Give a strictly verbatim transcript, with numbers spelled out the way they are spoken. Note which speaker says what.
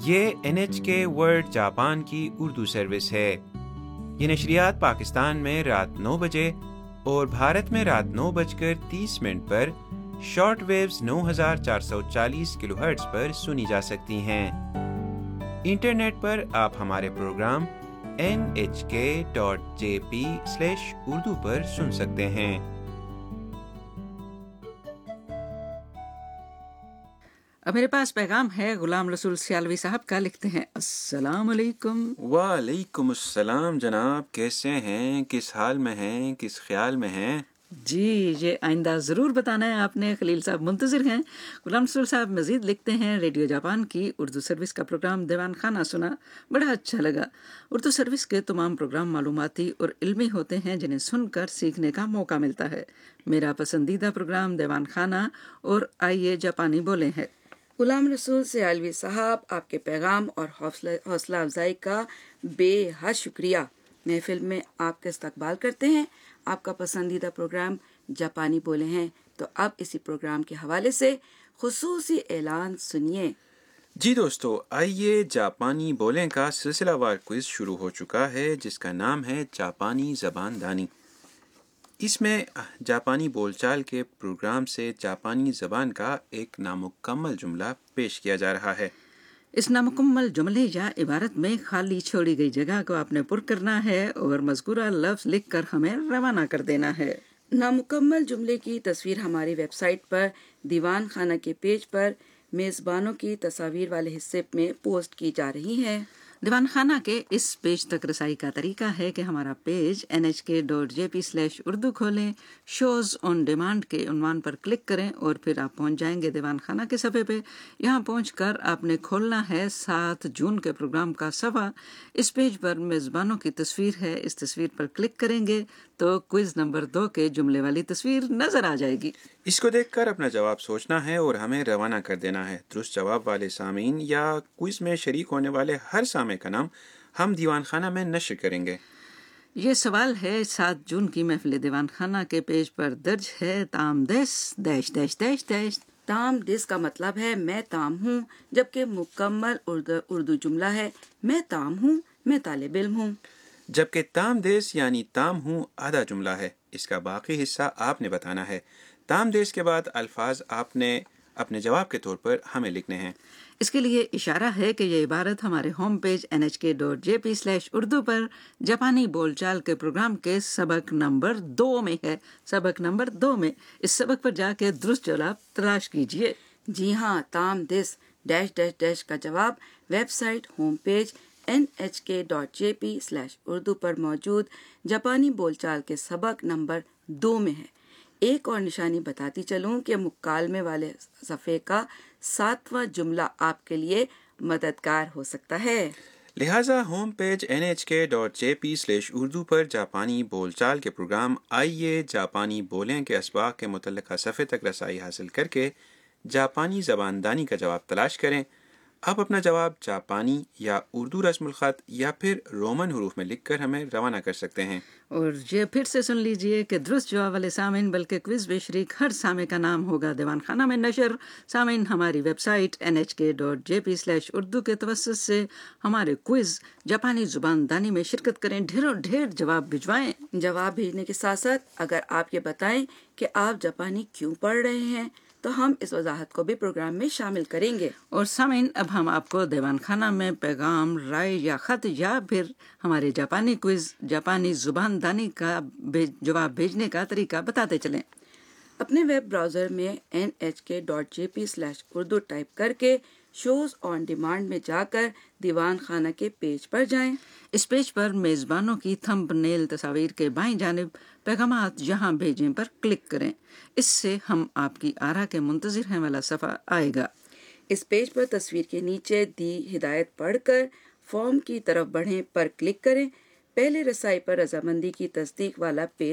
Speaker 1: یہ N H کے world Japan کی اردو سروس ہے۔ یہ نشریات پاکستان میں رات نو بجے اور بھارت میں رات نو بج کر تیس منٹ پر شارٹ ویوز نو ہزار چار سو چالیس کلو ہرٹز پر سنی جا سکتی ہیں۔ انٹرنیٹ پر آپ ہمارے پروگرام این ایچ کے dot J P slash Urdu پر سن سکتے ہیں۔
Speaker 2: اب میرے پاس پیغام ہے غلام رسول سیالوی صاحب کا، لکھتے ہیں السلام علیکم۔
Speaker 1: وعلیکم السلام جناب، کیسے ہیں؟ کس حال میں ہیں؟ کس خیال میں ہیں؟
Speaker 2: جی یہ آئندہ ضرور بتانا ہے آپ نے، خلیل صاحب منتظر ہیں۔ غلام رسول صاحب مزید لکھتے ہیں ریڈیو جاپان کی اردو سروس کا پروگرام دیوان خانہ سنا، بڑا اچھا لگا۔ اردو سروس کے تمام پروگرام معلوماتی اور علمی ہوتے ہیں جنہیں سن کر سیکھنے کا موقع ملتا ہے۔ میرا پسندیدہ پروگرام دیوان خانہ اور آئیے جاپانی بولیں ہے۔ غلام رسول سیالوی صاحب، آپ کے پیغام اور حوصلہ حوصلہ افزائی کا بے حد شکریہ۔ محفل میں آپ کا استقبال کرتے ہیں۔ آپ کا پسندیدہ پروگرام جاپانی بولے ہیں، تو اب اسی پروگرام کے حوالے سے خصوصی اعلان سنیے۔
Speaker 1: جی دوستو، آئیے جاپانی بولیں کا سلسلہ وار کوئز شروع ہو چکا ہے جس کا نام ہے جاپانی زبان دانی۔ اس میں جاپانی بول چال کے پروگرام سے جاپانی زبان کا ایک نامکمل جملہ پیش کیا جا رہا ہے۔
Speaker 2: اس نامکمل جملے یا عبارت میں خالی چھوڑی گئی جگہ کو آپ نے پر کرنا ہے اور مذکورہ لفظ لکھ کر ہمیں روانہ کر دینا ہے۔ نامکمل جملے کی تصویر ہماری ویب سائٹ پر دیوان خانہ کے پیج پر میزبانوں کی تصاویر والے حصے میں پوسٹ کی جا رہی ہے۔ دیوان خانہ کے اس پیج تک رسائی کا طریقہ ہے کہ ہمارا پیج این ایچ کے dot J P slash Urdu کھولیں، شوز آن ڈیمانڈ کے عنوان پر کلک کریں اور پھر آپ پہنچ جائیں گے دیوان خانہ کے صفحے پہ۔ یہاں پہنچ کر آپ نے کھولنا ہے سات جون کے پروگرام کا صفحہ۔ اس پیج پر میزبانوں کی تصویر ہے، اس تصویر پر کلک کریں گے تو کوئز نمبر دو کے جملے والی تصویر نظر آ جائے گی۔
Speaker 1: اس کو دیکھ کر اپنا جواب سوچنا ہے اور ہمیں روانہ کر دینا ہے۔ درست جواب والے سامعین یا کوئز میں شریک ہونے والے ہر سامع کا نام ہم دیوان خانہ میں نشر کریں گے۔
Speaker 2: یہ سوال ہے سات جون کی محفل دیوان خانہ کے پیج پر درج ہے، تام دس دیش دیش دیش دیش۔ تام دس کا مطلب ہے میں تام ہوں، جبکہ مکمل اردو اردو جملہ ہے میں تام ہوں، میں طالب علم ہوں۔
Speaker 1: جبکہ تام دیس یعنی تام ہوں آدھا جملہ ہے، اس کا باقی حصہ آپ نے بتانا ہے۔ تام دیس کے بعد الفاظ آپ نے اپنے جواب کے طور پر ہمیں لکھنے ہیں۔
Speaker 2: اس کے لیے اشارہ ہے کہ یہ عبارت ہمارے ہوم پیج این ایچ کے dot J P slash Urdu پر جاپانی بول چال کے پروگرام کے سبق نمبر دو میں ہے۔ سبق نمبر دو میں اس سبق پر جا کے درست جواب تلاش کیجئے۔ جی ہاں، تام دس ڈیش ڈیش ڈیش کا جواب web site home page N H کے dot J P slash Urdu پر موجود جاپانی بول چال کے سبق نمبر دو میں ہے۔ ایک اور نشانی بتاتی چلوں کہ مکالمے والے صفحے کا ساتواں جملہ آپ کے لیے مددگار ہو سکتا ہے۔
Speaker 1: لہٰذا ہوم پیج این ایچ کے dot J P slash Urdu پر جاپانی بول چال کے پروگرام آئیے جاپانی بولیں کے اسباق کے متعلقہ صفحے تک رسائی حاصل کر کے جاپانی زبان دانی کا جواب تلاش کریں۔ آپ اپنا جواب جاپانی یا اردو رسم الخط یا پھر رومن حروف میں لکھ کر ہمیں روانہ کر سکتے ہیں۔
Speaker 2: اور یہ پھر سے سن لیجئے کہ درست جواب والے سامعین بلکہ کوئز میں شریک ہر سامع کا نام ہوگا دیوان خانہ میں نشر۔ سامعین ہماری ویب سائٹ این ایچ کے dot J P slash Urdu کے توسط سے ہمارے کوئز جاپانی زبان دانی میں شرکت کریں، ڈھیروں ڈھیر جواب بھجوائیں۔ جواب بھیجنے کے ساتھ ساتھ اگر آپ یہ بتائیں کہ آپ جاپانی کیوں پڑھ رہے ہیں تو ہم اس وضاحت کو بھی پروگرام میں شامل کریں گے۔ اور سامعین اب ہم آپ کو دیوان خانہ میں پیغام، رائے یا خط یا پھر ہمارے جاپانی کوئز جاپانی زبان دانی کا جواب بھیجنے کا طریقہ بتاتے چلیں۔ اپنے ویب براؤزر میں این ایچ کے dot J P slash Urdu type کر کے شوز آن ڈیمانڈ میں جا کر دیوان خانہ کے پیج پر جائیں۔ اس پیج پر میزبانوں کی تھمب نیل تصاویر کے بائیں جانب پیغامات یہاں بھیجیں پر کلک کریں۔ اس سے ہم آپ کی آراء کے منتظر ہیں والا صفحہ آئے گا۔ اس پیج پر تصویر کے نیچے دی ہدایت پڑھ کر فارم کی طرف بڑھیں پر کلک کریں۔ پہلے رسائی پر رضامندی کی تصدیق والا پیج